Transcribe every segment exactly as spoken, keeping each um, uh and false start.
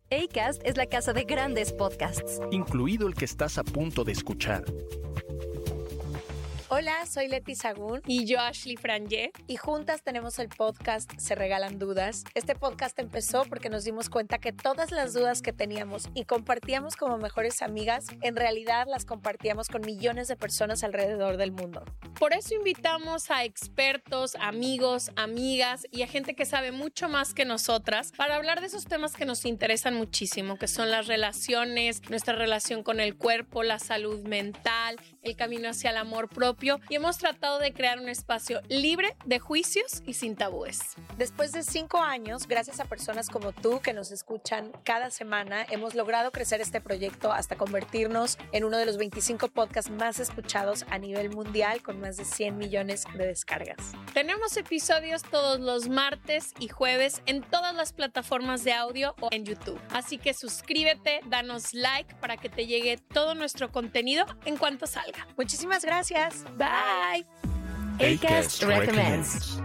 Acast es la casa de grandes podcasts, incluido el que estás a punto de escuchar. Hola, soy Leti Sagún. Y yo, Ashley Frangé. Y juntas tenemos el podcast Se Regalan Dudas. Este podcast empezó porque nos dimos cuenta que todas las dudas que teníamos y compartíamos como mejores amigas, en realidad las compartíamos con millones de personas alrededor del mundo. Por eso invitamos a expertos, amigos, amigas y a gente que sabe mucho más que nosotras para hablar de esos temas que nos interesan muchísimo, que son las relaciones, nuestra relación con el cuerpo, la salud mental, el camino hacia el amor propio. Y hemos tratado de crear un espacio libre de juicios y sin tabúes. Después de cinco años, gracias a personas como tú que nos escuchan cada semana, hemos logrado crecer este proyecto hasta convertirnos en uno de los veinticinco podcasts más escuchados a nivel mundial con más de cien millones de descargas. Tenemos episodios todos los martes y jueves en todas las plataformas de audio o en YouTube. Así que suscríbete, danos like para que te llegue todo nuestro contenido en cuanto salga. Muchísimas gracias. Bye. Acast recommends.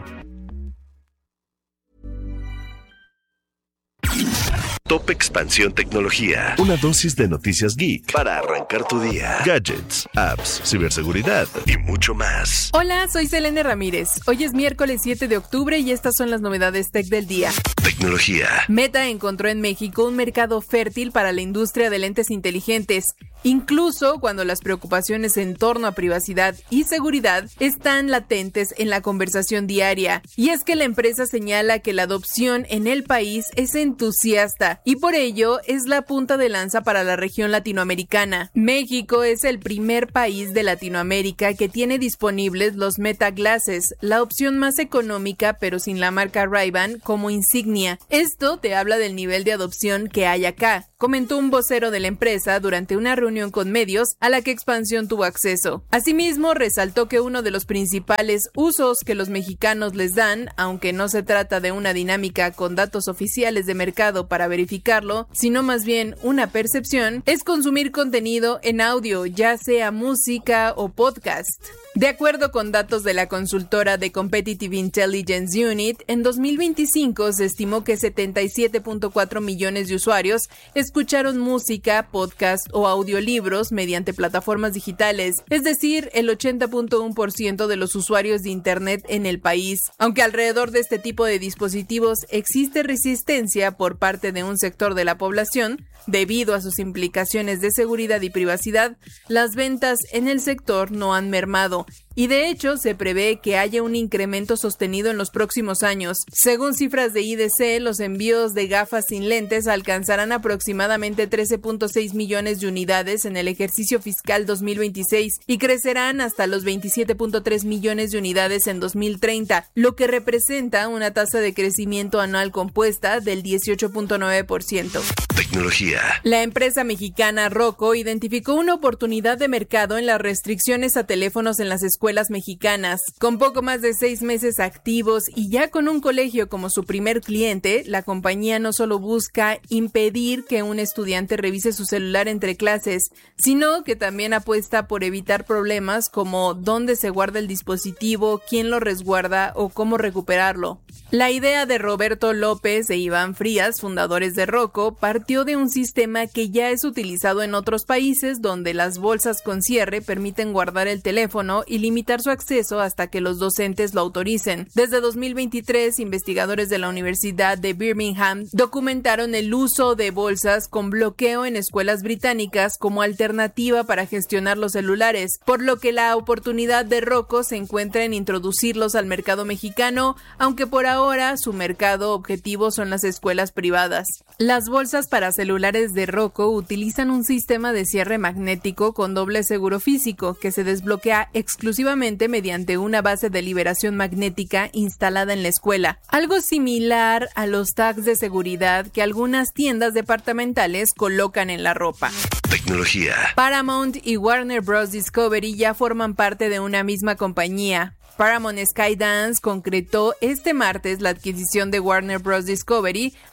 Top Expansión Tecnología. Una dosis de noticias geek para arrancar tu día. Gadgets, apps, ciberseguridad y mucho más. Hola, soy Selene Ramírez. Hoy es miércoles siete de octubre y estas son las novedades tech del día. Tecnología. Meta encontró en México un mercado fértil para la industria de lentes inteligentes, incluso cuando las preocupaciones en torno a privacidad y seguridad están latentes en la conversación diaria. Y es que la empresa señala que la adopción en el país es entusiasta y por ello es la punta de lanza para la región latinoamericana. México es el primer país de Latinoamérica que tiene disponibles los Meta Glasses, la opción más económica pero sin la marca Ray-Ban como insignia. Esto te habla del nivel de adopción que hay acá, comentó un vocero de la empresa durante una reunión con medios a la que Expansión tuvo acceso. Asimismo, resaltó que uno de los principales usos que los mexicanos les dan, aunque no se trata de una dinámica con datos oficiales de mercado para verificarlo, sino más bien una percepción, es consumir contenido en audio, ya sea música o podcast. De acuerdo con datos de la consultora de Competitive Intelligence Unit, en dos mil veinticinco se estimó que setenta y siete punto cuatro millones de usuarios escucharon música, podcast o audiolibros mediante plataformas digitales, es decir, el ochenta punto uno por ciento de los usuarios de Internet en el país. Aunque alrededor de este tipo de dispositivos existe resistencia por parte de un sector de la población, debido a sus implicaciones de seguridad y privacidad, las ventas en el sector no han mermado. Y de hecho, se prevé que haya un incremento sostenido en los próximos años. Según cifras de I D C, los envíos de gafas sin lentes alcanzarán aproximadamente trece punto seis millones de unidades en el ejercicio fiscal dos mil veintiséis y crecerán hasta los veintisiete punto tres millones de unidades en dos mil treinta, lo que representa una tasa de crecimiento anual compuesta del dieciocho punto nueve por ciento. Tecnología. La empresa mexicana Roku identificó una oportunidad de mercado en las restricciones a teléfonos en las escuelas mexicanas. Con poco más de seis meses activos y ya con un colegio como su primer cliente, la compañía no solo busca impedir que un estudiante revise su celular entre clases, sino que también apuesta por evitar problemas como dónde se guarda el dispositivo, quién lo resguarda o cómo recuperarlo. La idea de Roberto López e Iván Frías, fundadores de Roku, partió de un sistema que ya es utilizado en otros países donde las bolsas con cierre permiten guardar el teléfono y limitar su acceso hasta que los docentes lo autoricen. Desde dos mil veintitrés, investigadores de la Universidad de Birmingham documentaron el uso de bolsas con bloqueo en escuelas británicas como alternativa para gestionar los celulares, por lo que la oportunidad de Roku se encuentra en introducirlos al mercado mexicano, aunque por ahora su mercado objetivo son las escuelas privadas. Las bolsas para celulares de Roku utilizan un sistema de cierre magnético con doble seguro físico que se desbloquea exclusivamente mediante una base de liberación magnética instalada en la escuela, algo similar a los tags de seguridad que algunas tiendas departamentales colocan en la ropa. Tecnología. Paramount y Warner Bros. Discovery ya forman parte de una misma compañía. Paramount Skydance concretó este martes la adquisición de Warner Bros. Discovery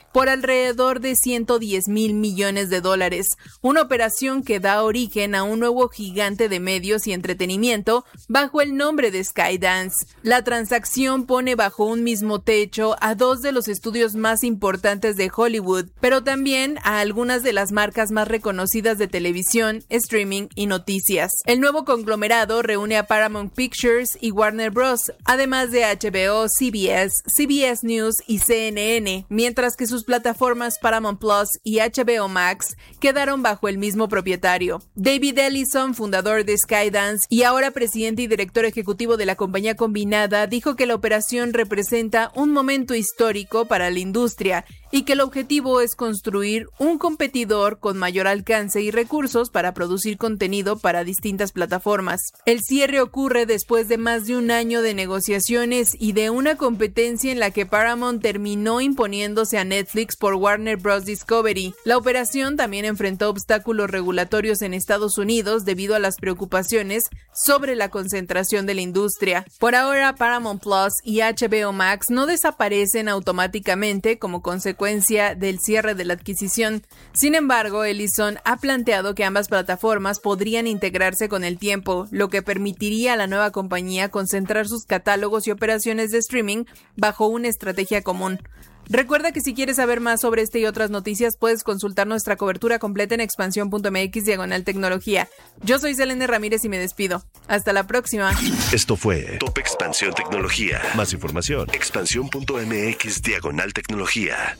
por alrededor de ciento diez mil millones de dólares, una operación que da origen a un nuevo gigante de medios y entretenimiento bajo el nombre de Skydance. La transacción pone bajo un mismo techo a dos de los estudios más importantes de Hollywood, pero también a algunas de las marcas más reconocidas de televisión, streaming y noticias. El nuevo conglomerado reúne a Paramount Pictures y Warner Bros., además de H B O, C B S, C B S News y C N N, mientras que sus plataformas Paramount Plus y H B O Max quedaron bajo el mismo propietario. David Ellison, fundador de Skydance y ahora presidente y director ejecutivo de la compañía combinada, dijo que la operación representa un momento histórico para la industria y que el objetivo es construir un competidor con mayor alcance y recursos para producir contenido para distintas plataformas. El cierre ocurre después de más de un año de negociaciones y de una competencia en la que Paramount terminó imponiéndose a Netflix por Warner Bros. Discovery. La operación también enfrentó obstáculos regulatorios en Estados Unidos debido a las preocupaciones sobre la concentración de la industria. Por ahora, Paramount Plus y H B O Max no desaparecen automáticamente como consecuencia del cierre de la adquisición. Sin embargo, Ellison ha planteado que ambas plataformas podrían integrarse con el tiempo, lo que permitiría a la nueva compañía concentrar sus catálogos y operaciones de streaming bajo una estrategia común. Recuerda que si quieres saber más sobre este y otras noticias, puedes consultar nuestra cobertura completa en expansión punto m x diagonal tecnología. Yo soy Selene Ramírez y me despido. Hasta la próxima. Esto fue Top Expansión Tecnología. Más información, expansión punto m x diagonal tecnología.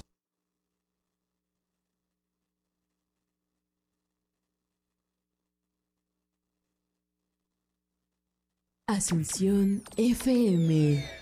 Asunción F M.